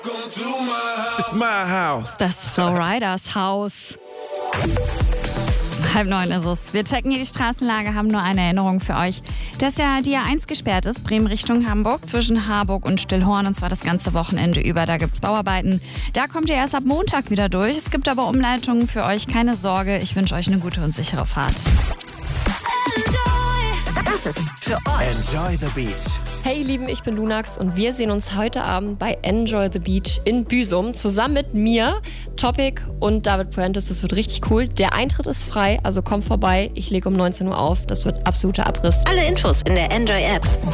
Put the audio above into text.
It's my house. Das Flowriders Haus. 8:30 ist es. Wir checken hier die Straßenlage, haben nur eine Erinnerung für euch, dass ja die A1 gesperrt ist, Bremen Richtung Hamburg, zwischen Harburg und Stillhorn, und zwar das ganze Wochenende über. Da gibt's Bauarbeiten. Da kommt ihr erst ab Montag wieder durch. Es gibt aber Umleitungen für euch, keine Sorge. Ich wünsche euch eine gute und sichere Fahrt. Das ist für euch. Enjoy the beach. Hey ihr Lieben, ich bin Lunax und wir sehen uns heute Abend bei Enjoy the Beach in Büsum zusammen mit mir, Topic und David Puentes. Das wird richtig cool. Der Eintritt ist frei, also kommt vorbei. Ich lege um 19 Uhr auf. Das wird absoluter Abriss. Alle Infos in der Enjoy App.